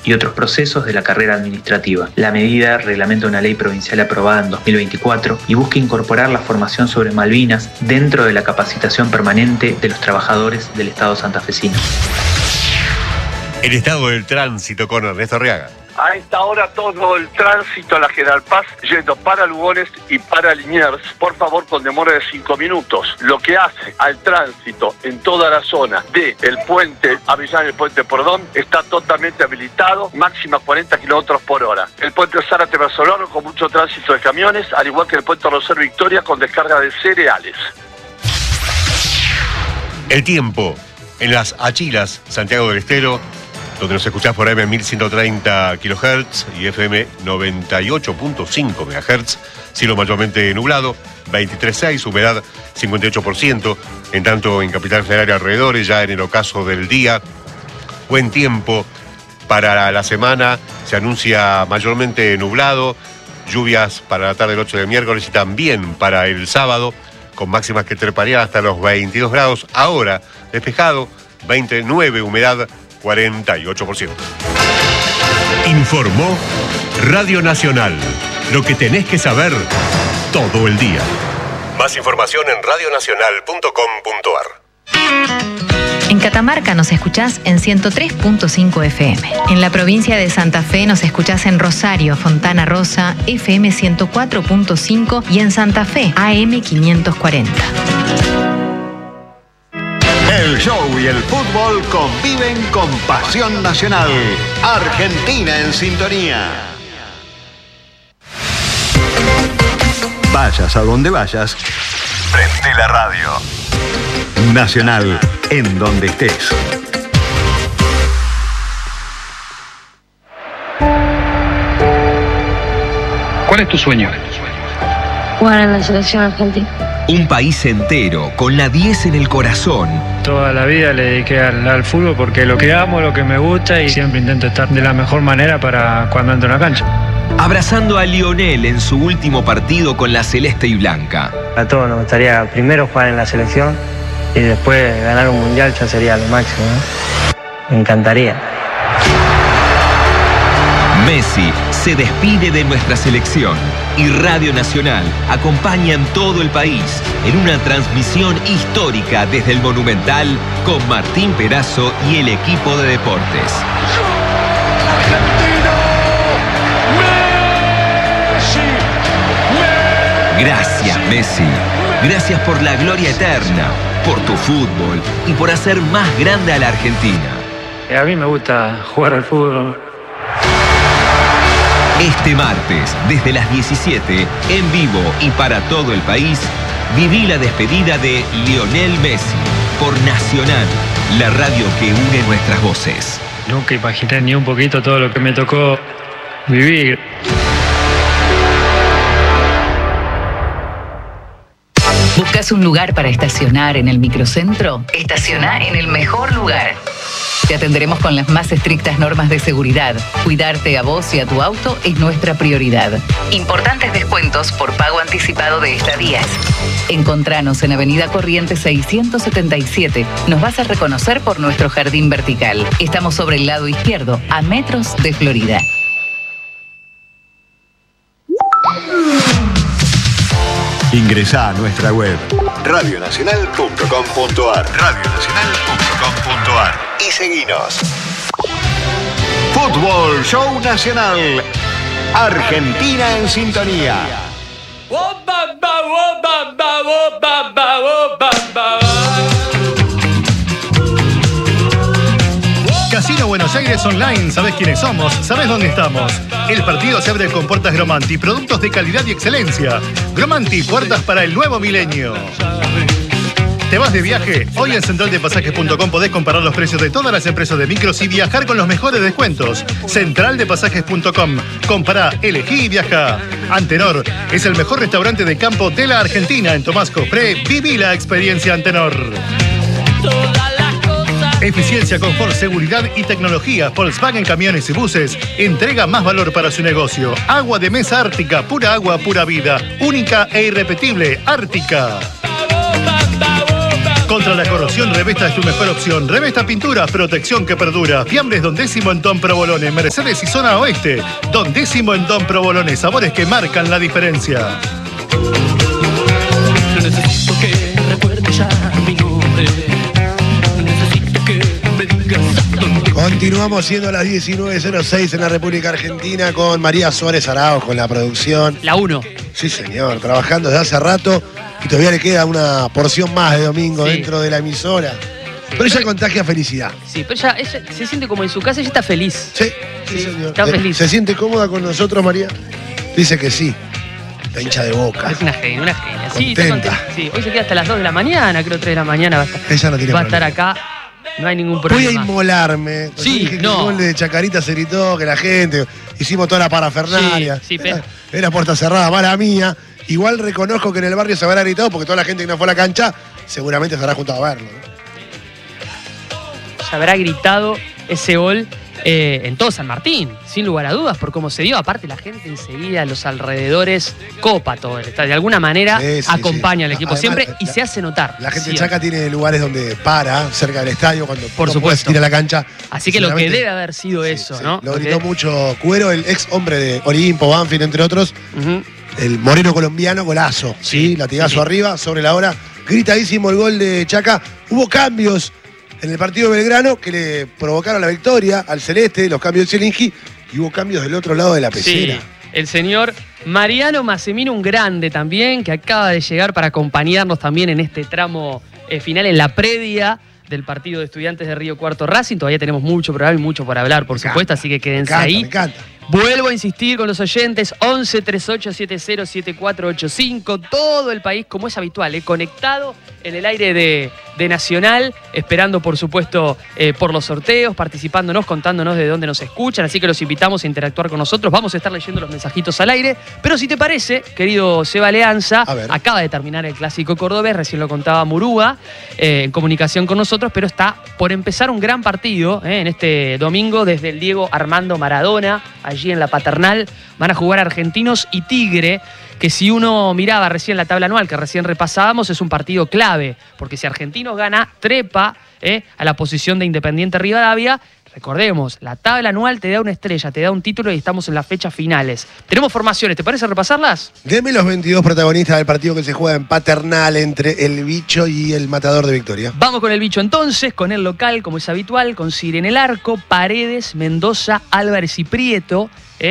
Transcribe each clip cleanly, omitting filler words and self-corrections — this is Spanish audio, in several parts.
y otros procesos de la carrera administrativa. La medida reglamenta una ley provincial aprobada en 2024 y busca incorporar la formación sobre Malvinas dentro de la capacitación permanente de los trabajadores del Estado santafesino. El estado del tránsito con Ernesto Arriaga. A esta hora todo el tránsito a la General Paz yendo para Lugones y para Liniers, por favor con demora de 5 minutos. Lo que hace al tránsito en toda la zona de el puente Avellán y el puente Pordón está totalmente habilitado, máxima 40 kilómetros por hora. El puente Zárate Versolano con mucho tránsito de camiones, al igual que el puente Roser Victoria con descarga de cereales. El tiempo en las Achilas, Santiago del Estero, donde nos escuchás por AM 1130 kHz y FM 98.5 MHz, cielo mayormente nublado, 23.6, humedad 58%, en tanto en Capital Federal y alrededores, ya en el ocaso del día, buen tiempo para la semana, se anuncia mayormente nublado, lluvias para la tarde del 8 de miércoles y también para el sábado, con máximas que treparían hasta los 22 grados, ahora despejado, 29, humedad 48%. Informó Radio Nacional. Lo que tenés que saber todo el día. Más información en radionacional.com.ar. En Catamarca nos escuchás en 103.5 FM. En la provincia de Santa Fe nos escuchás en Rosario, Fontana Rosa, FM 104.5 y en Santa Fe, AM 540. El show y el fútbol conviven con pasión nacional. Argentina en sintonía. Vayas a donde vayas, prende la radio. Nacional, en donde estés. ¿Cuál es tu sueño? Jugar en la selección argentina. Un país entero, con la 10 en el corazón. Toda la vida le dediqué al fútbol porque lo que amo, lo que me gusta y siempre intento estar de la mejor manera para cuando entro en la cancha. Abrazando a Lionel en su último partido con la celeste y blanca. A todos nos gustaría primero jugar en la selección y después ganar un mundial ya sería lo máximo, ¿no? Me encantaría. Messi se despide de nuestra selección y Radio Nacional acompaña en todo el país en una transmisión histórica desde el Monumental con Martín Perazo y el equipo de deportes. Gracias, Messi. Gracias por la gloria eterna, por tu fútbol y por hacer más grande a la Argentina. A mí me gusta jugar al fútbol. Este martes, desde las 17, en vivo y para todo el país, viví la despedida de Lionel Messi por Nacional, la radio que une nuestras voces. Nunca imaginé ni un poquito todo lo que me tocó vivir. ¿Buscas un lugar para estacionar en el microcentro? Estaciona en el mejor lugar. Te atenderemos con las más estrictas normas de seguridad. Cuidarte a vos y a tu auto es nuestra prioridad. Importantes descuentos por pago anticipado de estadías. Encontranos en Avenida Corrientes 677. Nos vas a reconocer por nuestro jardín vertical. Estamos sobre el lado izquierdo, a metros de Florida. Ingresá a nuestra web radionacional.com.ar y seguinos. Fútbol Show Nacional. Argentina en sintonía. Casino Buenos Aires Online, ¿sabés quiénes somos? ¿Sabés dónde estamos? El partido se abre con puertas Gromanti, productos de calidad y excelencia. Gromanti, puertas para el nuevo milenio. ¿Te vas de viaje? Hoy en centraldepasajes.com podés comparar los precios de todas las empresas de micros y viajar con los mejores descuentos. Centraldepasajes.com. Compará, elegí y viaja. Antenor es el mejor restaurante de campo de la Argentina. En Tomás Copré, viví la experiencia Antenor. Eficiencia, confort, seguridad y tecnología. Volkswagen Camiones y Buses entrega más valor para su negocio. Agua de mesa Ártica, pura agua, pura vida. Única e irrepetible, Ártica. Contra la corrosión, Revesta es tu mejor opción. Revesta Pinturas, protección que perdura. Fiambres Don Décimo en Don Provolone, Mercedes y Zona Oeste. Don Décimo en Don Provolone, sabores que marcan la diferencia. Necesito que recuerde ya mi nombre. Necesito que me digas dónde. Continuamos siendo a las 19:06 en la República Argentina con María Suárez Arauz con la producción. La 1. Sí, señor, trabajando desde hace rato y todavía le queda una porción más de domingo dentro de la emisora. Pero ella contagia felicidad. Sí, pero ella se siente como en su casa, ella está feliz. Sí, señor. Está feliz. ¿Se siente cómoda con nosotros, María? Dice que sí. La hincha de Boca. Es una genia, una genia. Contenta. Sí, hoy se queda hasta las 2 de la mañana, creo 3 de la mañana va a estar. Ella no tiene va a estar acá, no hay ningún problema. Voy a inmolarme. Sí, dije que no. el gol de Chacarita se gritó, que la gente, hicimos toda la parafernalia. Sí, pero... Era puerta cerrada, mala mía. Igual reconozco que en el barrio se habrá gritado porque toda la gente que no fue a la cancha seguramente se habrá juntado a verlo, ¿no? Se habrá gritado ese gol en todo San Martín, sin lugar a dudas, por cómo se dio. Aparte, la gente enseguida, a los alrededores, copa todo el estadio. De alguna manera acompaña al equipo. Además, siempre y se hace notar. La gente de Chaca tiene lugares donde para, cerca del estadio, cuando por supuesto ir a la cancha. Así que lo que debe haber sido eso, ¿no? Lo gritó mucho Cuero, el ex hombre de Olimpo, Banfield, entre otros. El moreno colombiano, golazo. Sí, latigazo arriba, sobre la hora. Gritadísimo el gol de Chaca. Hubo cambios en el partido de Belgrano que le provocaron la victoria al Celeste, los cambios de Zielinski, y hubo cambios del otro lado de la pecera. Sí, el señor Mariano Massimino, un grande también, que acaba de llegar para acompañarnos también en este tramo final, en la previa del partido de Estudiantes de Río Cuarto Racing. Todavía tenemos mucho programa y mucho por hablar, por supuesto, así que quédense ahí. Me encanta. Vuelvo a insistir con los oyentes, 11 38 70 7485, todo el país, como es habitual, conectado en el aire de Nacional, esperando por supuesto por los sorteos, participándonos, contándonos de dónde nos escuchan, así que los invitamos a interactuar con nosotros. Vamos a estar leyendo los mensajitos al aire, pero si te parece, querido Seba Leanza, acaba de terminar el Clásico Cordobés, recién lo contaba Murúa, en comunicación con nosotros, pero está por empezar un gran partido en este domingo desde el Diego Armando Maradona, allí en la Paternal. Van a jugar Argentinos y Tigre, que si uno miraba recién la tabla anual que recién repasábamos, es un partido clave, porque si Argentinos gana, trepa a la posición de Independiente Rivadavia. Recordemos, la tabla anual te da una estrella, te da un título y estamos en las fechas finales. Tenemos formaciones, ¿te parece repasarlas? Deme los 22 protagonistas del partido que se juega en Paternal entre el Bicho y el Matador de Victoria. Vamos con el Bicho entonces, con el local, como es habitual, con Cire en el arco, Paredes, Mendoza, Álvarez y Prieto,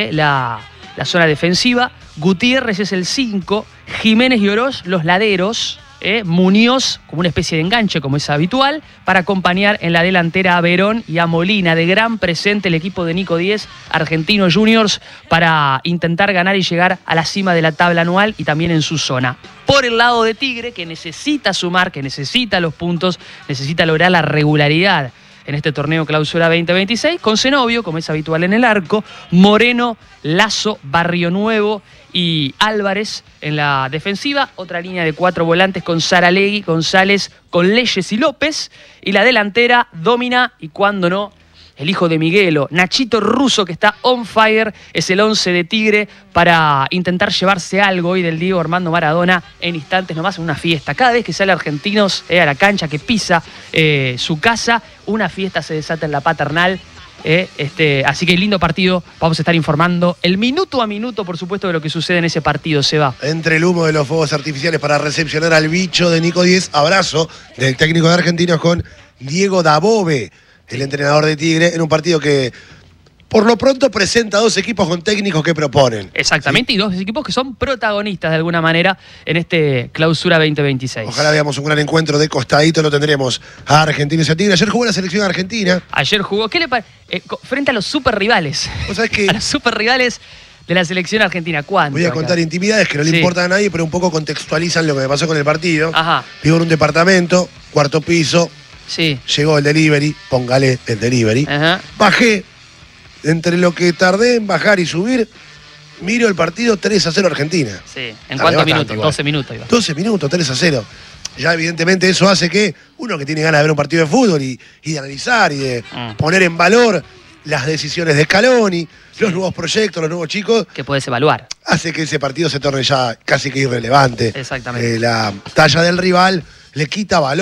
la zona defensiva. Gutiérrez es el 5, Jiménez y Oroz, los laderos. Muñoz como una especie de enganche, como es habitual, para acompañar en la delantera a Verón y a Molina. De gran presente el equipo de Nico Díez, Argentinos Juniors, para intentar ganar y llegar a la cima de la tabla anual y también en su zona. Por el lado de Tigre, que necesita sumar, que necesita los puntos, necesita lograr la regularidad en este torneo Clausura 2026, con Zenobio, como es habitual en el arco, Moreno, Lazo, Barrio Nuevo y Álvarez en la defensiva. Otra línea de 4 volantes con Saralegui, González, con Leyes y López. Y la delantera domina, y cuando no, el hijo de Miguelo, Nachito Russo, que está on fire, es el 11 de Tigre para intentar llevarse algo hoy del Diego Armando Maradona en instantes nomás, en una fiesta. Cada vez que sale Argentinos a la cancha, que pisa su casa, una fiesta se desata en la Paternal. Así que lindo partido, vamos a estar informando el minuto a minuto, por supuesto, de lo que sucede en ese partido. Se va. Entre el humo de los fuegos artificiales para recepcionar al Bicho de Nico Díez, abrazo del técnico de Argentinos con Diego Dabove, el entrenador de Tigre, en un partido que por lo pronto presenta 2 equipos con técnicos que proponen. Exactamente, ¿sí? Y 2 equipos que son protagonistas de alguna manera en este Clausura 2026. Ojalá veamos un gran encuentro de costadito, lo tendremos a Argentinos y a Tigre. Ayer jugó la selección argentina. Ayer jugó, ¿qué le parece? Frente a los super rivales. ¿Vos sabés que? A los super rivales de la selección argentina. ¿Cuánto? Voy a contar intimidades que no le importan a nadie, pero un poco contextualizan lo que me pasó con el partido. Ajá. Vivo en un departamento, 4º piso. Sí. Llegó el delivery, póngale el delivery. Ajá. Bajé, entre lo que tardé en bajar y subir, miro el partido 3-0 Argentina. Sí. ¿En cuántos minutos? Igual. 12 minutos. Iba. 12 minutos, 3-0. Ya evidentemente eso hace que uno que tiene ganas de ver un partido de fútbol y de analizar y de poner en valor las decisiones de Scaloni, los nuevos proyectos, los nuevos chicos. Que puedes evaluar. Hace que ese partido se torne ya casi que irrelevante. Exactamente. La talla del rival le quita valor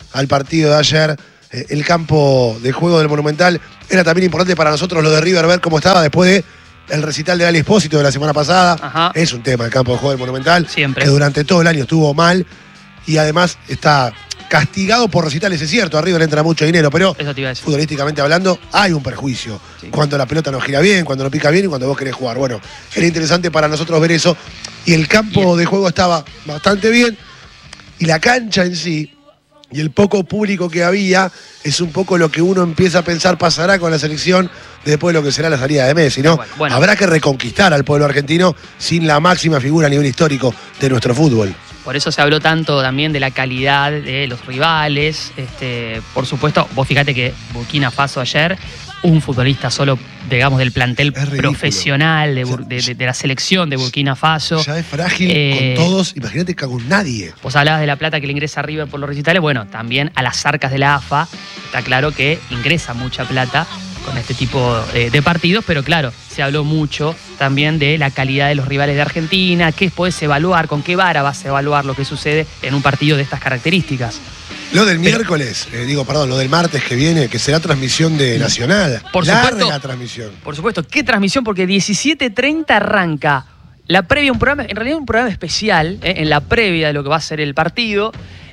al partido de ayer. El campo de juego del Monumental era también importante para nosotros lo de River, ver cómo estaba después de el recital de Ali Espósito de la semana pasada. Ajá. Es un tema el campo de juego del Monumental. Siempre. Que durante todo el año estuvo mal y además está castigado por recitales, es cierto, a River entra mucho dinero, pero Eso te iba a decir. futbolísticamente hablando hay un perjuicio. Sí. Cuando la pelota no gira bien, cuando no pica bien y cuando vos querés jugar. Bueno, era interesante para nosotros ver eso. Y el campo de juego estaba bastante bien y la cancha en sí y el poco público que había es un poco lo que uno empieza a pensar pasará con la selección después de lo que será la salida de Messi, ¿no? Bueno. Habrá que reconquistar al pueblo argentino sin la máxima figura a nivel histórico de nuestro fútbol. Por eso se habló tanto también de la calidad de los rivales. Por supuesto, vos fíjate que Burkina Faso ayer, un futbolista solo, digamos, del plantel profesional de la selección de Burkina Faso. Ya es frágil con todos, imagínate que con nadie. Vos hablabas de la plata que le ingresa a River por los recitales. Bueno, también a las arcas de la AFA está claro que ingresa mucha plata con este tipo de partidos, pero claro, se habló mucho también de la calidad de los rivales de Argentina, qué podés evaluar, con qué vara vas a evaluar lo que sucede en un partido de estas características. Lo del miércoles, lo del martes que viene, que será transmisión de Nacional. Por Larga supuesto, transmisión. Por supuesto, ¿qué transmisión? Porque 17:30 arranca la previa, un programa, en realidad un programa especial, en la previa de lo que va a ser el partido,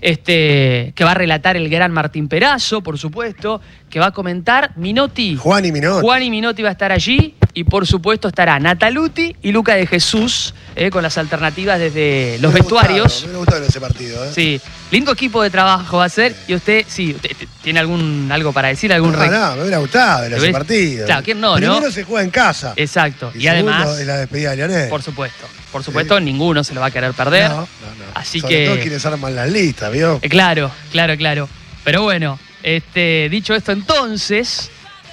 que va a relatar el gran Martín Perazo, por supuesto, que va a comentar Minotti. Juan y Minotti va a estar allí y por supuesto estará Nataluti y Luca de Jesús, con las alternativas desde los vestuarios. Me gustó ese partido. Sí, lindo equipo de trabajo va a ser. Y usted tiene algo para decir, algún No, me hubiera gustado ese partido. Claro, ¿quién no? Primero se juega en casa. Exacto. Y segundo, además, es la despedida de Lionel. Por supuesto, ninguno se lo va a querer perder. No. Así Sobre que todo quienes arman las listas, ¿vio? Claro. Pero bueno, dicho esto entonces,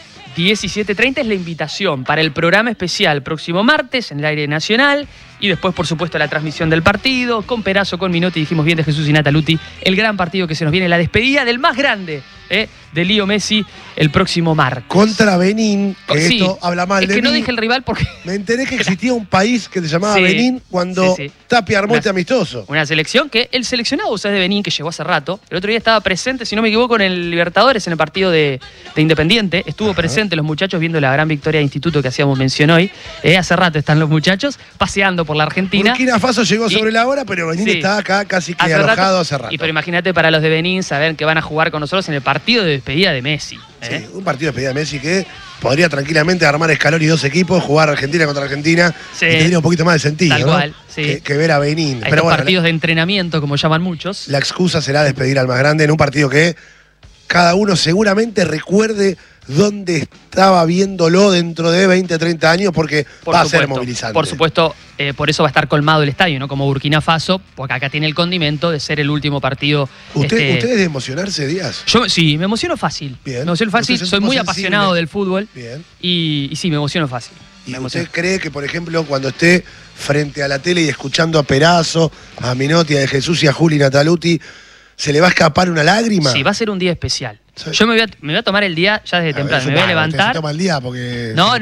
17:30 es la invitación para el programa especial próximo martes en el aire nacional y después, por supuesto, la transmisión del partido con Perazo, con Minotti, dijimos bien, de Jesús y Nataluti, el gran partido que se nos viene, la despedida del más grande de Lío Messi el próximo martes. Contra Benín, que Sí, esto habla mal de Es que no mí. dije el rival porque... Me enteré que existía un país que se llamaba Sí, Benín cuando sí. Tapia armó este amistoso. Una selección que el seleccionado, ¿sabes? De Benín, que llegó hace rato. El otro día estaba presente, si no me equivoco, en el Libertadores, en el partido de Independiente. Estuvo presente los muchachos viendo la gran victoria de Instituto que hacíamos mención hoy. Hace rato están los muchachos paseando por la Argentina. Burkina Faso llegó sobre la hora, pero Benín está acá casi que Hace alojado rato. hace rato. Pero imagínate para los de Benín saber que van a jugar con nosotros en el partido de despedida de Messi. Sí, un partido de despedida de Messi que podría tranquilamente armar Scaloni 2 equipos, jugar Argentina contra Argentina Sí. y tendría un poquito más de sentido, Tal ¿no? cual, sí. que ver a Benín. Hay Pero estos bueno, partidos de entrenamiento, como llaman muchos. la excusa será despedir al más grande en un partido que cada uno seguramente recuerde dónde estaba viéndolo dentro de 20, 30 años, porque va a ser movilizante. Por supuesto, por eso va a estar colmado el estadio, ¿no? Como Burkina Faso, porque acá tiene el condimento de ser el último partido. ¿Usted es de emocionarse, Díaz? Yo sí, me emociono fácil. Bien. Me emociono fácil, Entonces, soy muy sensible. apasionado del fútbol. Bien. Y sí, me emociono fácil. ¿Y usted cree que, por ejemplo, cuando esté frente a la tele y escuchando a Perazo, a Minotti, a De Jesús y a Juli Nataluti, se le va a escapar una lágrima? Sí, va a ser un día especial. Yo me voy a tomar el día ya desde temprano. Me voy a levantar. Se toma el día porque... No.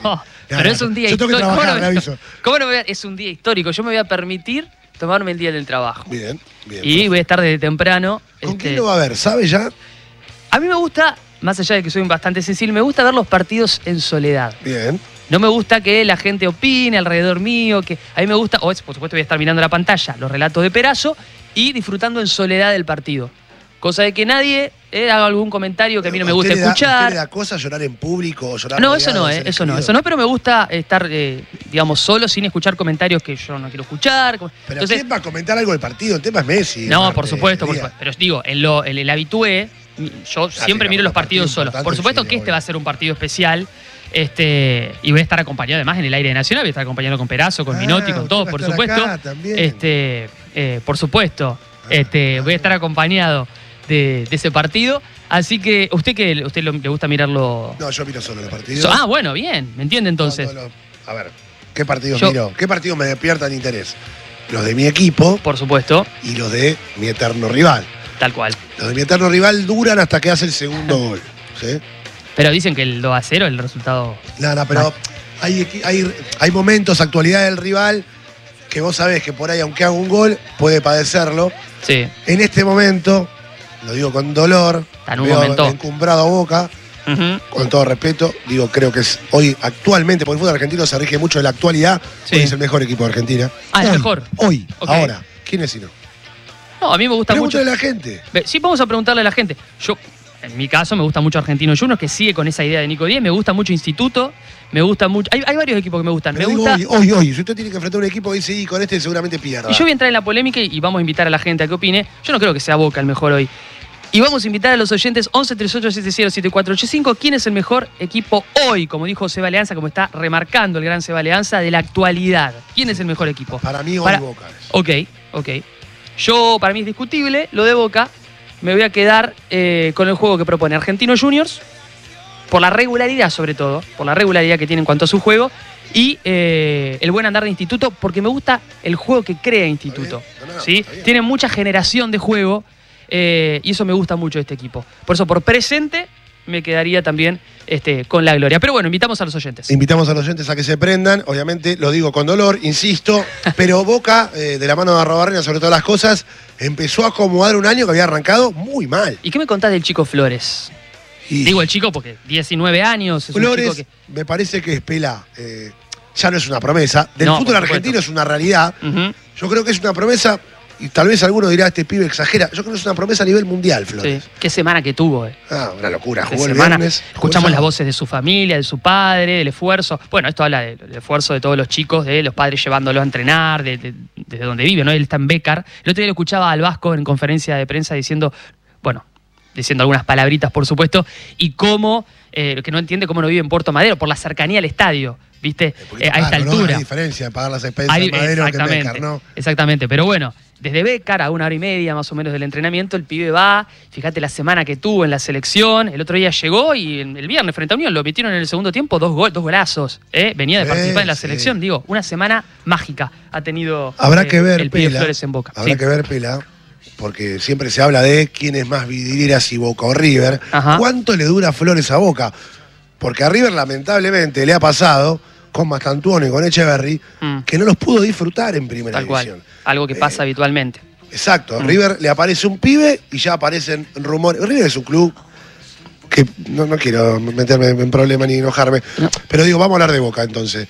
Pero es un día Yo tengo que histórico. trabajar, le aviso. ¿Cómo no es un día histórico? Yo me voy a permitir tomarme el día del trabajo. Bien. Y voy a estar desde temprano. ¿Con quién lo va a ver? ¿Sabe ya? A mí me gusta, más allá de que soy bastante sensible, me gusta ver los partidos en soledad. Bien. No me gusta que la gente opine alrededor mío, que a mí me gusta, por supuesto voy a estar mirando la pantalla, los relatos de Perazo y disfrutando en soledad del partido. Cosa de que nadie haga algún comentario que a mí no me gusta escuchar. ¿Usted le da cosa llorar en público o llorar No, rodeado de seres queridos? pero me gusta estar, digamos, solo sin escuchar comentarios que yo no quiero escuchar. Pero Entonces, ¿quién va a comentar algo del partido? El tema es Messi. no, Marte, por supuesto. Díaz. Pero digo, en el habitué, yo siempre miro los partidos solos. Por supuesto que este va a ser un partido especial. Y voy a estar acompañado además en el aire nacional, voy a estar acompañado con Perazo, con Minotti, con todos, por supuesto. Por supuesto. Voy a estar acompañado de ese partido. Así que, ¿usted le gusta mirarlo? No, yo miro solo los partidos. Bueno, bien, ¿me entiende entonces? A ver, ¿qué partidos miro? ¿Qué partidos me despiertan interés? Los de mi equipo. Por supuesto. Y los de mi eterno rival. Tal cual. Los de mi eterno rival duran hasta que hace el segundo gol. ¿Sí? Pero dicen que el 2-0 el resultado... No, pero hay momentos, actualidad del rival, que vos sabés que por ahí, aunque haga un gol, puede padecerlo. Sí. En este momento, lo digo con dolor, en un veo momento encumbrado a Boca. Con todo respeto, digo, creo que es hoy, actualmente, porque el fútbol argentino se rige mucho de la actualidad. Sí. Hoy es el mejor equipo de Argentina. Ah, hoy, el mejor. Hoy, ahora. ¿Quién es si no? No, a mí me gusta mucho. Pregúntale a la gente. Sí, vamos a preguntarle a la gente. Yo, en mi caso, me gusta mucho Argentino Juniors, que sigue con esa idea de Nico Díez. Me gusta mucho Instituto. Me gusta mucho. Hay varios equipos que me gustan. Pero me gusta. Hoy. Si usted tiene que enfrentar un equipo, dice, y con este seguramente pierda. Y yo voy a entrar en la polémica y vamos a invitar a la gente a que opine. Yo no creo que sea Boca el mejor hoy. Y vamos a invitar a los oyentes 11 38 70 7485. ¿Quién es el mejor equipo hoy? Como dijo Seba Leanza, como está remarcando el gran Seba Leanza, de la actualidad. ¿Quién es el mejor equipo? Para mí hoy Boca. Ok. Yo, para mí es discutible lo de Boca. Me voy a quedar con el juego que propone Argentino Juniors, por la regularidad sobre todo, por la regularidad que tiene en cuanto a su juego, y el buen andar de Instituto, porque me gusta el juego que crea Instituto. ¿Sí? Tiene mucha generación de juego. Y eso me gusta mucho de este equipo. Por eso, por presente, me quedaría también con la gloria. Pero bueno, invitamos a los oyentes. Invitamos a los oyentes a que se prendan. Obviamente, lo digo con dolor, insisto. Pero Boca, de la mano de Arrobarrena, sobre todas las cosas, empezó a acomodar un año que había arrancado muy mal. ¿Y qué me contás del chico Flores? Digo el chico porque 19 años. Es Flores, un chico que... me parece que es pela. Ya no es una promesa. Del fútbol argentino es una realidad. Yo creo que es una promesa. Y tal vez alguno dirá, este pibe exagera. Yo creo que es una promesa a nivel mundial, Flores. Sí. Qué semana que tuvo. Una locura. Jugó el viernes. Escuchamos las voces de su familia, de su padre, del esfuerzo. Bueno, esto habla del esfuerzo de todos los chicos, de los padres llevándolos a entrenar, desde donde vive, ¿no? Él está en Bécar. El otro día lo escuchaba al Vasco en conferencia de prensa diciendo algunas palabritas, por supuesto, y cómo, que no entiende cómo no vive en Puerto Madero, por la cercanía al estadio. ¿Viste? A esta altura. No hay diferencia de pagar las expensas de Madero que Bécar, ¿no? Exactamente, pero bueno, desde Bécar a 1 hora y media más o menos del entrenamiento, el pibe va, fíjate la semana que tuvo en la selección, el otro día llegó y el viernes frente a Unión lo metieron en el segundo tiempo, 2 golazos, venía de participar en la selección, digo, una semana mágica ha tenido el pibe Flores en Boca. Habrá que ver, Pela, porque siempre se habla de quién es más vidriera, si Boca o River. ¿Cuánto le dura Flores a Boca? Porque a River lamentablemente le ha pasado con Mastantuono y con Echeverry que no los pudo disfrutar en primera división. Algo que pasa habitualmente. Exacto. A River le aparece un pibe y ya aparecen rumores. River es un club que no quiero meterme en problemas ni enojarme. No. Pero digo, vamos a hablar de Boca entonces.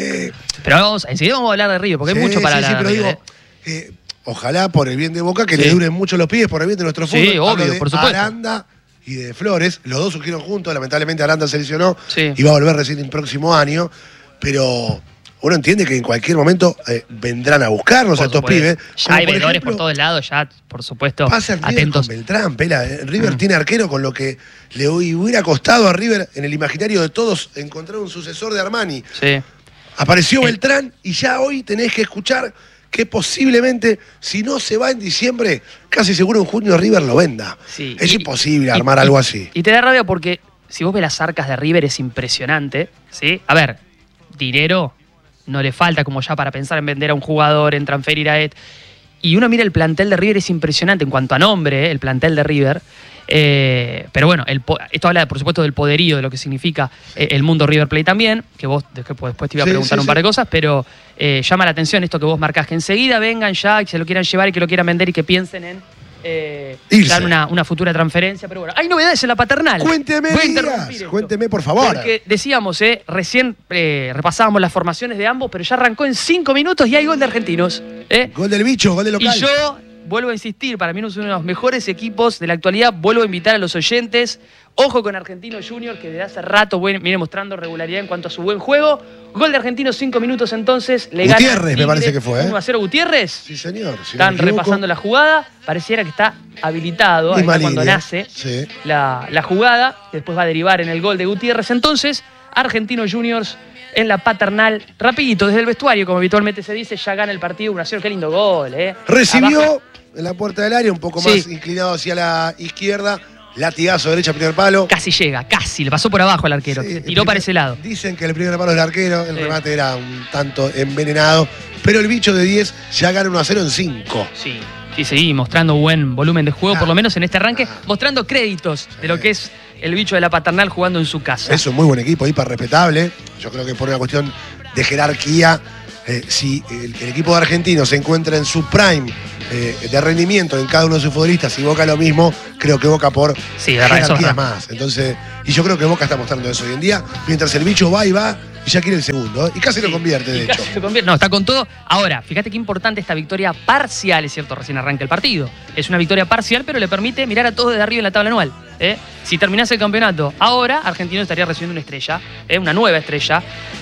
Pero enseguida vamos a hablar de River, porque hay mucho para hablar. Pero River, digo, ojalá por el bien de Boca que le duren mucho los pibes, por el bien de nuestro fútbol. Sí, obvio, por supuesto. Aranda y de Flores, los dos surgieron juntos, lamentablemente Aranda se lesionó y va a volver recién el próximo año, pero uno entiende que en cualquier momento vendrán a buscarnos a estos pibes. Ya hay veedores por todos lados, ya, por supuesto, pasa en River atentos. Con Beltrán, Pela. River tiene arquero, con lo que le hubiera costado a River, en el imaginario de todos, encontrar un sucesor de Armani. Sí. Apareció Beltrán y ya hoy tenés que escuchar que posiblemente, si no se va en diciembre, casi seguro en junio River lo venda. Sí. Es imposible armar algo así. Y te da rabia porque si vos ves las arcas de River es impresionante, ¿sí? A ver, dinero no le falta como ya para pensar en vender a un jugador, en transferir a Ed. Y uno mira el plantel de River, es impresionante en cuanto a nombre, el plantel de River. Pero bueno, esto habla, por supuesto, del poderío, de lo que significa el mundo River Plate también, que vos después te iba a preguntar un par de cosas, pero llama la atención esto que vos marcás, que enseguida vengan ya, que se lo quieran llevar y que lo quieran vender y que piensen en dar una futura transferencia. Pero bueno, hay novedades en la paternal. Cuénteme, por favor. Porque decíamos, recién repasábamos las formaciones de ambos, pero ya arrancó en 5 minutos y hay gol de Argentinos. Gol del bicho, gol del local. Y yo vuelvo a insistir, para mí no es uno de los mejores equipos de la actualidad. Vuelvo a invitar a los oyentes. Ojo con Argentino Junior, que desde hace rato viene mostrando regularidad en cuanto a su buen juego. Gol de Argentino, 5 minutos entonces. Le Gutiérrez, me parece que fue. 1-0 Gutiérrez. Sí, señor. Si están repasando la jugada. Pareciera que está habilitado ahí cuando nace la jugada. Después va a derivar en el gol de Gutiérrez. Entonces, Argentino Juniors en la paternal, rapidito, desde el vestuario, como habitualmente se dice, ya gana el partido 1-0. Qué lindo gol, Recibió abajo en la puerta del área, un poco más inclinado hacia la izquierda. Latigazo derecha, primer palo. Casi llega, le pasó por abajo al arquero. Tiró para ese lado. Dicen que el primer palo del arquero, el remate era un tanto envenenado. Pero el bicho de 10 ya gana 1-0 en 5. Sí, seguí mostrando buen volumen de juego, por lo menos en este arranque, mostrando créditos de lo que es el bicho de la paternal jugando en su casa. Es un muy buen equipo, hiper respetable. Yo creo que por una cuestión de jerarquía si el equipo de Argentinos se encuentra en su prime de rendimiento en cada uno de sus futbolistas y Boca lo mismo, creo que Boca por jerarquía más. Entonces, y yo creo que Boca está mostrando eso hoy en día, mientras el bicho va y ya quiere el segundo, y casi lo convierte, de hecho. No, está con todo. Ahora, fíjate qué importante esta victoria parcial, es cierto, recién arranca el partido. Es una victoria parcial, pero le permite mirar a todos desde arriba en la tabla anual. Si terminase el campeonato ahora, Argentino estaría recibiendo una estrella, una nueva estrella,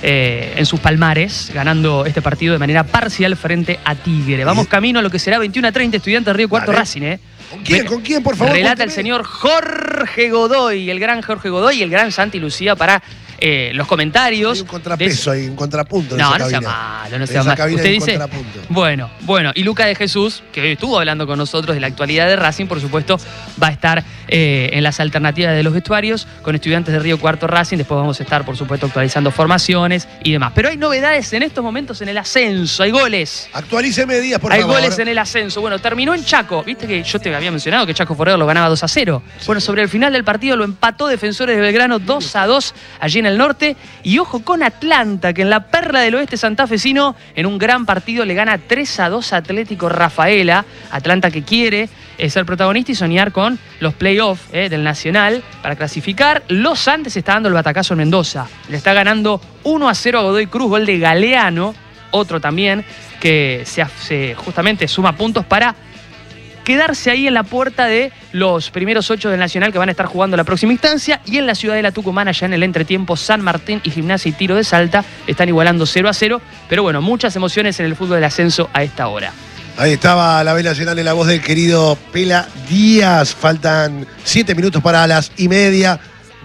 en sus palmares, ganando este partido de manera parcial frente a Tigre. Vamos camino a lo que será 21-30, Estudiantes de Río Cuarto Racing. ¿Con quién, por favor? Relata el señor Jorge Godoy, el gran Jorge Godoy y el gran Santi Lucía para los comentarios. Hay un contrapeso, hay un contrapunto. No sea malo, no sea malo. Usted dice, bueno, y Luca de Jesús, que hoy estuvo hablando con nosotros de la actualidad de Racing, por supuesto, va a estar en las alternativas de los vestuarios con Estudiantes de Río Cuarto Racing. Después vamos a estar, por supuesto, actualizando formaciones y demás. Pero hay novedades en estos momentos en el ascenso, hay goles. Actualíceme, Díaz, por favor. Hay goles en el ascenso. Bueno, terminó en Chaco. Viste que yo te había mencionado que Chaco Forero lo ganaba 2-0. Bueno, sobre el final del partido lo empató Defensores de Belgrano 2-2 allí en el norte. Y ojo con Atlanta, que en la perla del oeste santafesino, en un gran partido, le gana 3-2 a Atlético Rafaela. Atlanta que quiere ser protagonista y soñar con los playoffs del Nacional para clasificar. Los Andes está dando el batacazo en Mendoza. Le está ganando 1-0 a Godoy Cruz, gol de Galeano, otro también que se justamente suma puntos para quedarse ahí en la puerta de los primeros 8 del Nacional que van a estar jugando la próxima instancia. Y en la ciudad de la Tucumán, allá en el entretiempo, San Martín y Gimnasia y Tiro de Salta están igualando 0-0. Pero bueno, muchas emociones en el fútbol del ascenso a esta hora. Ahí estaba la B Nacional en la voz del querido Pela Díaz. Faltan 7 minutos para las 1:30,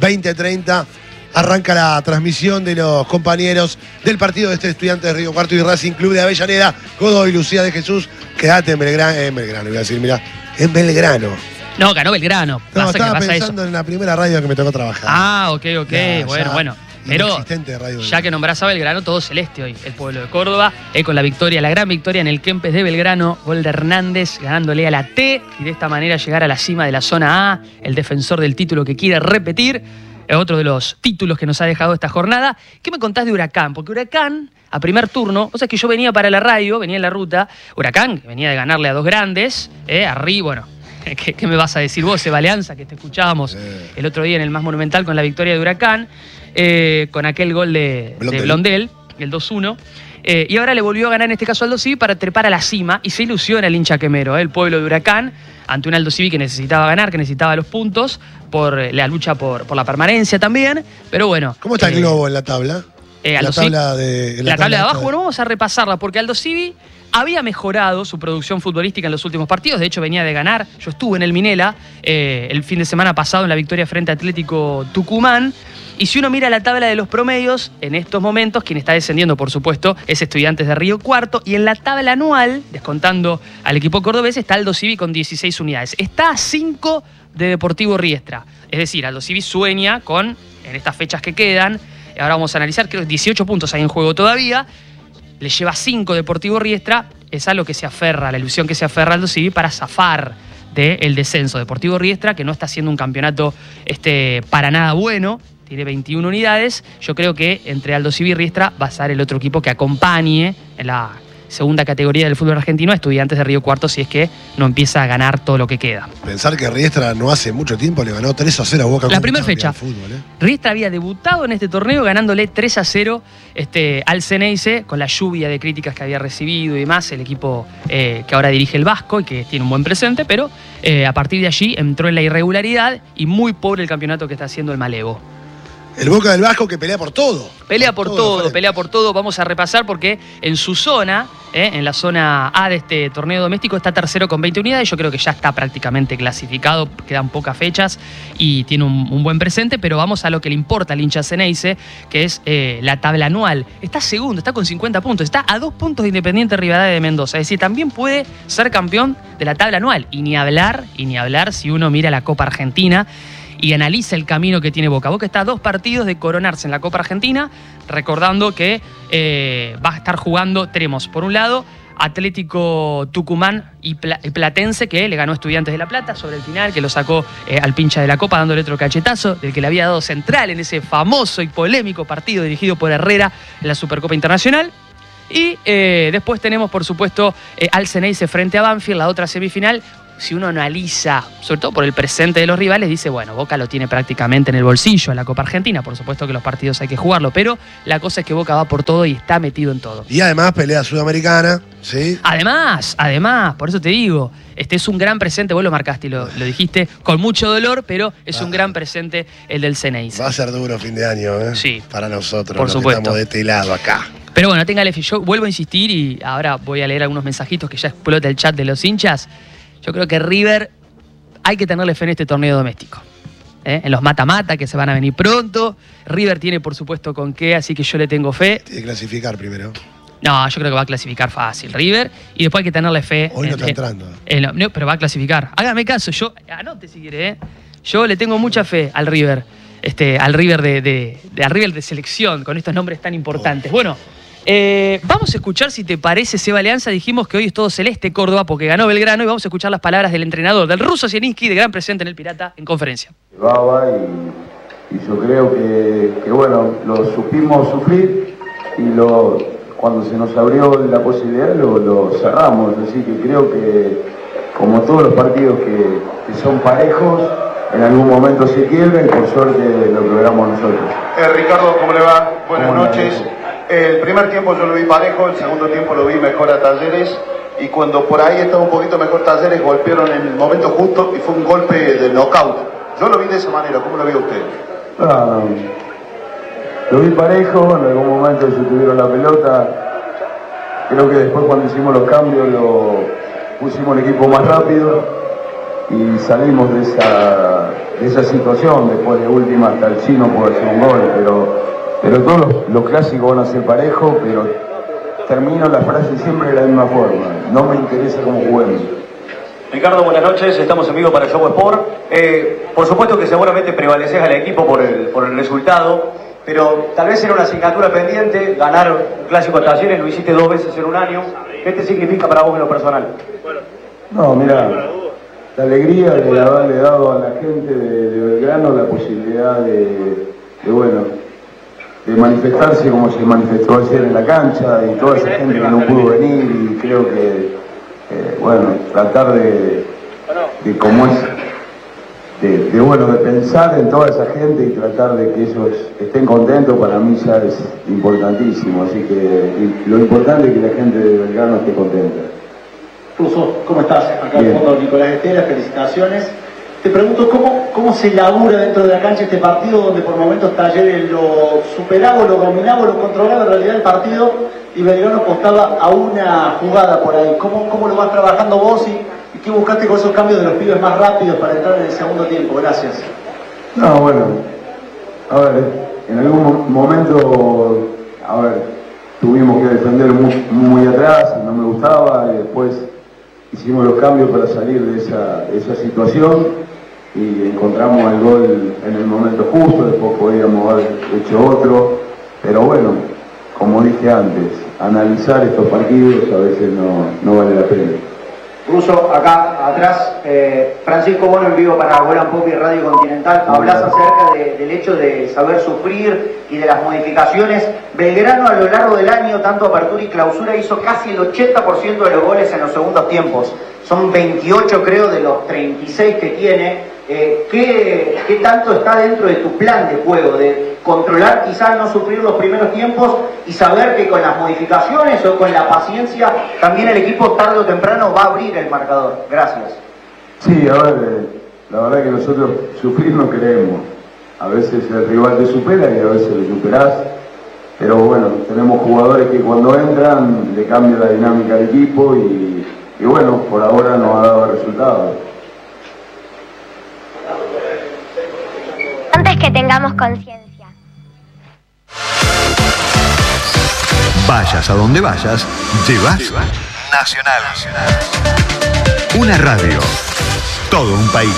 20:30. Arranca la transmisión de los compañeros del partido de Estudiantes de Río Cuarto y Racing Club de Avellaneda. Godoy, Lucía de Jesús, quédate en Belgrano, iba a decir, mirá, en Belgrano. No, ganó Belgrano. No, estaba pensando en la primera radio que me tocó trabajar. Ok, bueno. Pero ya que nombrás a Belgrano, todo celeste hoy, el pueblo de Córdoba, con la victoria, la gran victoria en el Kempes de Belgrano, gol de Hernández ganándole a la T y de esta manera llegar a la cima de la zona A, el defensor del título que quiere repetir. Otro de los títulos que nos ha dejado esta jornada. ¿Qué me contás de Huracán? Porque Huracán, a primer turno, o sea que yo venía para la radio, venía en la ruta, Huracán, que venía de ganarle a dos grandes, arriba, bueno, ¿qué me vas a decir vos, Eva Alianza, que te escuchábamos el otro día en el Más Monumental con la victoria de Huracán, con aquel gol de Blondel, el 2-1. Y ahora le volvió a ganar en este caso Aldo Civi para trepar a la cima y se ilusiona el hincha quemero, el pueblo de Huracán, ante un Aldo Civi que necesitaba ganar, que necesitaba los puntos por la lucha por la permanencia también, pero bueno. ¿Cómo está el globo en la tabla? La tabla de abajo, bueno, vamos a repasarla porque Aldo Civi había mejorado su producción futbolística en los últimos partidos, de hecho venía de ganar, yo estuve en el Minela el fin de semana pasado en la victoria frente a Atlético Tucumán. Y si uno mira la tabla de los promedios, en estos momentos, quien está descendiendo, por supuesto, es Estudiantes de Río Cuarto. Y en la tabla anual, descontando al equipo cordobés, está Aldo Civi con 16 unidades. Está a 5 de Deportivo Riestra. Es decir, Aldo Civi sueña con, en estas fechas que quedan, ahora vamos a analizar, creo que 18 puntos hay en juego todavía, le lleva 5 Deportivo Riestra, es a lo que se aferra, la ilusión que se aferra Aldo Civi para zafar del descenso. Deportivo Riestra, que no está haciendo un campeonato para nada bueno, tiene 21 unidades. Yo creo que entre Aldo Civi y Riestra va a ser el otro equipo que acompañe en la segunda categoría del fútbol argentino a Estudiantes de Río Cuarto si es que no empieza a ganar todo lo que queda. Pensar que Riestra no hace mucho tiempo le ganó 3-0 a Boca. La primera fecha. Riestra había debutado en este torneo ganándole 3-0 al Ceneice con la lluvia de críticas que había recibido y demás. El equipo que ahora dirige el Vasco y que tiene un buen presente, pero a partir de allí entró en la irregularidad y muy pobre el campeonato que está haciendo el Malevo. El Boca del Vasco que pelea por todo. Pelea por todo. Vamos a repasar porque en su zona, en la zona A de este torneo doméstico, está tercero con 20 unidades. Yo creo que ya está prácticamente clasificado. Quedan pocas fechas y tiene un buen presente. Pero vamos a lo que le importa al hincha Ceneice, que es la tabla anual. Está segundo, está con 50 puntos. Está a 2 puntos de Independiente Rivadavia de Mendoza. Es decir, también puede ser campeón de la tabla anual. Y ni hablar si uno mira la Copa Argentina y analiza el camino que tiene Boca. Boca está a 2 partidos de coronarse en la Copa Argentina, recordando que va a estar jugando, tenemos por un lado Atlético Tucumán y Platense, que le ganó a Estudiantes de La Plata sobre el final, que lo sacó al pincha de la Copa dándole otro cachetazo, del que le había dado central en ese famoso y polémico partido dirigido por Herrera en la Supercopa Internacional. Y después tenemos, por supuesto, al Ceneice frente a Banfield, la otra semifinal. Si uno analiza, sobre todo por el presente de los rivales, dice, bueno, Boca lo tiene prácticamente en el bolsillo en la Copa Argentina. Por supuesto que los partidos hay que jugarlo, pero la cosa es que Boca va por todo y está metido en todo. Y además pelea sudamericana, ¿sí? Además, por eso te digo, este es un gran presente, vos lo marcaste y lo dijiste con mucho dolor, pero es un gran presente el del Ceneice. Va a ser duro fin de año, ¿eh? Sí. Para nosotros, por supuesto. Que estamos de este lado acá. Pero bueno, téngale fe. Yo vuelvo a insistir y ahora voy a leer algunos mensajitos que ya explota el chat de los hinchas. Yo creo que River hay que tenerle fe en este torneo doméstico. En los mata-mata que se van a venir pronto. River tiene, por supuesto, con qué, así que yo le tengo fe. Tiene que clasificar primero. No, yo creo que va a clasificar fácil River. Y después hay que tenerle fe. Hoy no está entrando. No, pero va a clasificar. Hágame caso, anote si quiere, Yo le tengo mucha fe al River. Al River al River de selección, con estos nombres tan importantes. Bueno. Vamos a escuchar, si te parece, Seba Alianza. Dijimos que hoy es todo celeste Córdoba porque ganó Belgrano, y vamos a escuchar las palabras del entrenador, del ruso Zielinski, de gran presente en el Pirata, en conferencia. Y yo creo que bueno, lo supimos sufrir y cuando se nos abrió la posibilidad lo cerramos. Así que creo que, como todos los partidos que son parejos, en algún momento se quiebran, y por suerte lo logramos nosotros. Ricardo, ¿cómo le va? Buenas noches. El primer tiempo yo lo vi parejo, el segundo tiempo lo vi mejor a Talleres, y cuando por ahí estaba un poquito mejor Talleres, golpearon en el momento justo y fue un golpe de knockout. Yo lo vi de esa manera. ¿Cómo lo ve usted? Lo vi parejo, en algún momento ellos tuvieron la pelota. Creo que después, cuando hicimos los cambios, pusimos el equipo más rápido y salimos de esa situación. Después de última, hasta el chino puede hacer un gol, pero todos los clásicos van a ser parejos, pero termino la frase siempre de la misma forma. No me interesa cómo juguemos. Ricardo, buenas noches. Estamos en vivo para Show Sport. Por supuesto que seguramente prevaleces al equipo por el resultado, pero tal vez era una asignatura pendiente. Ganar un clásico a Talleres, lo hiciste 2 veces en un año. ¿Qué te significa para vos en lo personal? No, mira, la alegría de haberle dado a la gente de Belgrano la posibilidad de manifestarse como se manifestó ayer en la cancha, y toda esa gente que no pudo venir, y creo que tratar de pensar en toda esa gente y tratar de que ellos estén contentos, para mí ya es importantísimo. Así que lo importante es que la gente de Belgrano esté contenta. Ruso, ¿cómo estás? Acá al fondo Nicolás Estela, felicitaciones. Te pregunto, ¿cómo se labura dentro de la cancha este partido, donde por momentos Talleres lo superaba, lo dominaba, lo controlaba en realidad el partido, y Belgrano apostaba a una jugada por ahí? ¿Cómo lo vas trabajando vos y qué buscaste con esos cambios de los pibes más rápidos para entrar en el segundo tiempo? Gracias. No, bueno, a ver, en algún momento, tuvimos que defender muy atrás, no me gustaba, y después hicimos los cambios para salir de esa situación y encontramos el gol en el momento justo. Después podíamos haber hecho otro, pero bueno, como dije antes, analizar estos partidos a veces no vale la pena. Ruso, acá atrás, Francisco Bono en vivo para Golan Pop y Radio Continental. Hablás acerca del hecho de saber sufrir y de las modificaciones. Belgrano a lo largo del año, tanto apertura y clausura, hizo casi el 80% de los goles en los segundos tiempos. Son 28, creo, de los 36 que tiene. ¿Qué tanto está dentro de tu plan de juego? De controlar, quizás no sufrir los primeros tiempos y saber que con las modificaciones o con la paciencia también el equipo tarde o temprano va a abrir el marcador. Gracias. Sí, la verdad que nosotros sufrir no queremos. A veces el rival te supera y a veces lo superás, pero bueno, tenemos jugadores que cuando entran le cambia la dinámica del equipo y bueno, por ahora nos ha dado resultados. Antes que tengamos conciencia. Vayas a donde vayas, llevas Nacional. Una radio, todo un país.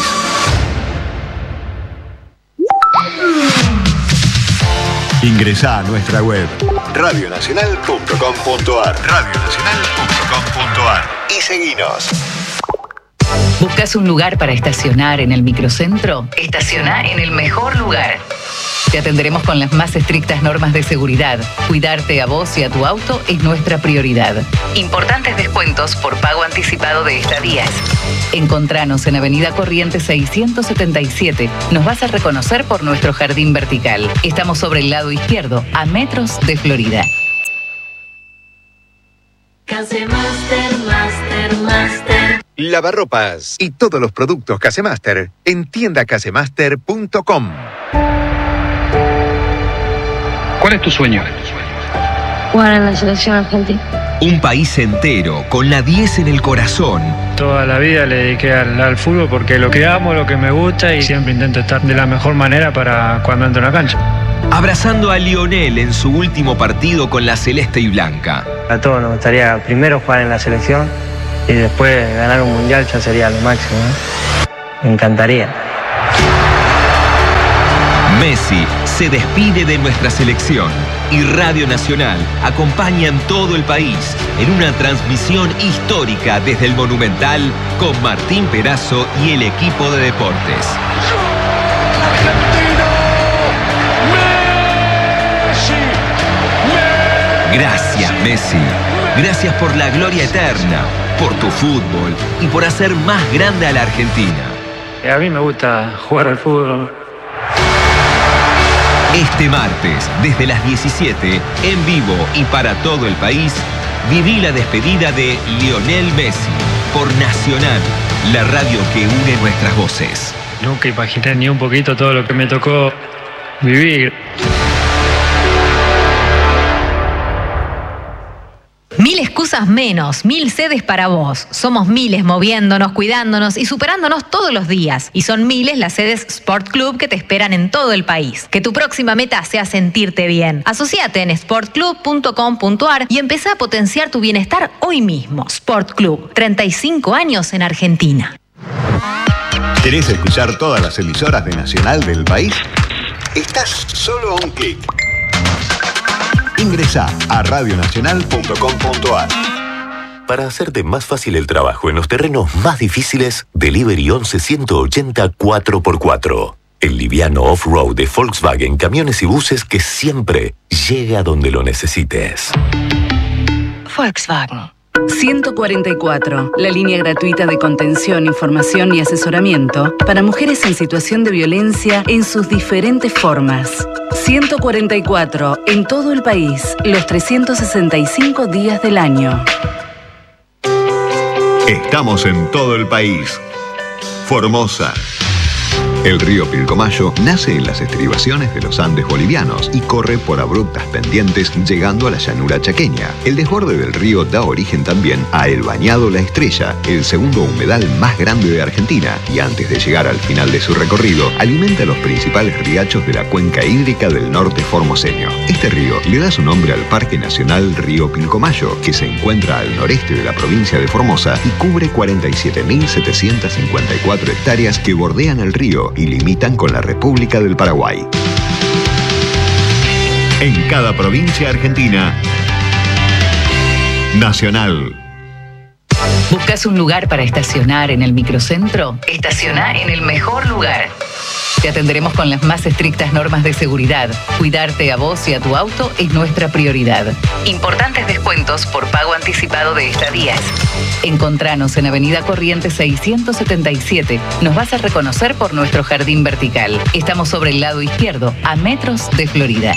Ingresá a nuestra web radionacional.com.ar y seguinos. ¿Buscas un lugar para estacionar en el microcentro? Estaciona en el mejor lugar. Te atenderemos con las más estrictas normas de seguridad. Cuidarte a vos y a tu auto es nuestra prioridad. Importantes descuentos por pago anticipado de estadías. Encontranos en Avenida Corrientes 677. Nos vas a reconocer por nuestro jardín vertical. Estamos sobre el lado izquierdo, a metros de Florida. Casemaster, Master. Lavarropas y todos los productos Casemaster en tiendacasemaster.com. ¿Cuál es tu sueño? Jugar en la selección argentina. Un país entero con la 10 en el corazón. Toda la vida le dediqué al fútbol porque lo que amo, lo que me gusta y siempre intento estar de la mejor manera para cuando entro en la cancha. Abrazando a Lionel en su último partido con la celeste y blanca. A todos nos gustaría primero jugar en la selección y después ganar un mundial ya sería lo máximo, ¿eh? Me encantaría. Messi se despide de nuestra selección y Radio Nacional acompaña en todo el país en una transmisión histórica desde el Monumental con Martín Perazo y el equipo de deportes. Gracias, Messi. Gracias por la gloria eterna, por tu fútbol y por hacer más grande a la Argentina. A mí me gusta jugar al fútbol. Este martes, desde las 17, en vivo y para todo el país, viví la despedida de Lionel Messi por Nacional, la radio que une nuestras voces. Nunca imaginé ni un poquito todo lo que me tocó vivir. Mil excusas menos, 1000 sedes para vos. Somos miles moviéndonos, cuidándonos y superándonos todos los días. Y son miles las sedes Sport Club que te esperan en todo el país. Que tu próxima meta sea sentirte bien. Asociate en sportclub.com.ar y empezá a potenciar tu bienestar hoy mismo. Sport Club, 35 años en Argentina. ¿Querés escuchar todas las emisoras de Nacional del país? Estás solo a un clic. Ingresá a radionacional.com.ar. Para hacerte más fácil el trabajo en los terrenos más difíciles, Delivery 11-180 4x4. El liviano off-road de Volkswagen Camiones y Buses que siempre llega donde lo necesites. Volkswagen. 144, la línea gratuita de contención, información y asesoramiento para mujeres en situación de violencia en sus diferentes formas. 144, en todo el país, los 365 días del año. Estamos en todo el país. Formosa. El río Pilcomayo nace en las estribaciones de los Andes bolivianos y corre por abruptas pendientes llegando a la llanura chaqueña. El desborde del río da origen también a El Bañado La Estrella, el segundo humedal más grande de Argentina, y antes de llegar al final de su recorrido, alimenta los principales riachos de la cuenca hídrica del norte formoseño. Este río le da su nombre al Parque Nacional Río Pilcomayo, que se encuentra al noreste de la provincia de Formosa y cubre 47.754 hectáreas que bordean el río y limitan con la República del Paraguay. En cada provincia argentina, Nacional. ¿Buscas un lugar para estacionar en el microcentro? Estaciona en el mejor lugar. Te atenderemos con las más estrictas normas de seguridad. Cuidarte a vos y a tu auto es nuestra prioridad. Importantes descuentos por pago anticipado de estadías. Encontranos en Avenida Corrientes 677. Nos vas a reconocer por nuestro jardín vertical. Estamos sobre el lado izquierdo, a metros de Florida.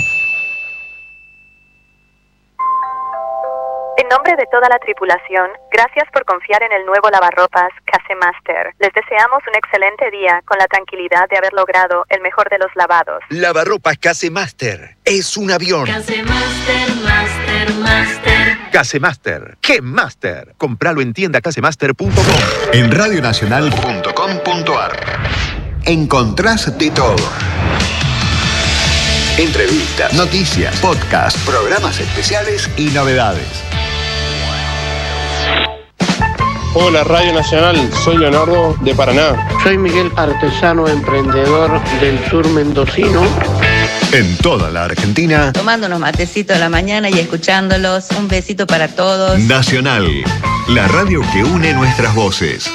En nombre de toda la tripulación, gracias por confiar en el nuevo lavarropas Casemaster. Les deseamos un excelente día con la tranquilidad de haber logrado el mejor de los lavados. Lavarropas Casemaster. Es un avión. Casemaster, Master. Casemaster. ¡Qué Master! Compralo en tiendacasemaster.com. En radionacional.com.ar encontrás de todo. Entrevistas, noticias, podcasts, programas especiales y novedades. Hola Radio Nacional, soy Leonardo de Paraná. Soy Miguel, artesano emprendedor del sur mendocino. En toda la Argentina, tomando unos matecitos a la mañana y escuchándolos. Un besito para todos. Nacional, la radio que une nuestras voces.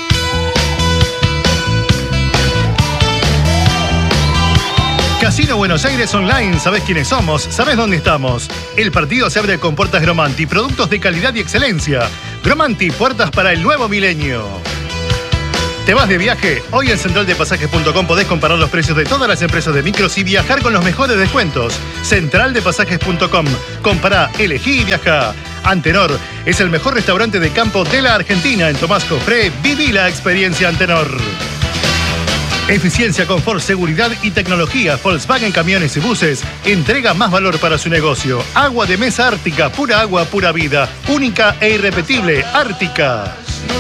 Casino Buenos Aires Online, ¿sabés quiénes somos? ¿Sabés dónde estamos? El partido se abre con Puertas Gromanti, productos de calidad y excelencia. Gromanti, puertas para el nuevo milenio. ¿Te vas de viaje? Hoy en centraldepasajes.com podés comparar los precios de todas las empresas de micros y viajar con los mejores descuentos. Centraldepasajes.com. Compará, elegí y viajá. Antenor es el mejor restaurante de campo de la Argentina. En Tomás Jofré, viví la experiencia Antenor. Eficiencia, confort, seguridad y tecnología. Volkswagen Camiones y Buses entrega más valor para su negocio. Agua de mesa Ártica, pura agua, pura vida. Única e irrepetible, Ártica.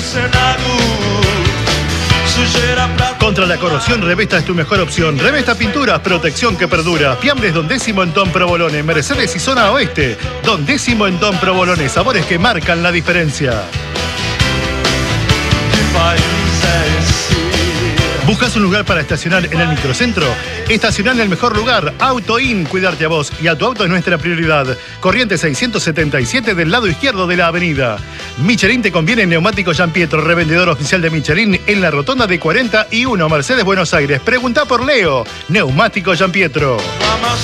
Contra la corrosión, Revesta es tu mejor opción. Revesta Pinturas, protección que perdura. Fiambres Don Décimo en Don Provolone. Mercedes y Zona Oeste. Don Décimo en Don Provolone. Sabores que marcan la diferencia. ¿Buscas un lugar para estacionar en el microcentro? Estacionar en el mejor lugar. AutoIn, cuidarte a vos y a tu auto es nuestra prioridad. Corrientes 677 del lado izquierdo de la avenida. Michelin te conviene en Neumático Gianpietro, revendedor oficial de Michelin en la rotonda de 41 Mercedes Buenos Aires. Preguntá por Leo. Neumático Gianpietro.